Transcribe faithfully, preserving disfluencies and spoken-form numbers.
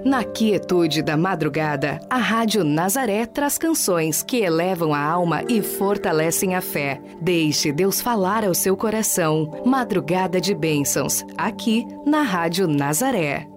Na quietude da madrugada, a Rádio Nazaré traz canções que elevam a alma e fortalecem a fé. Deixe Deus falar ao seu coração. Madrugada de Bênçãos, aqui na Rádio Nazaré.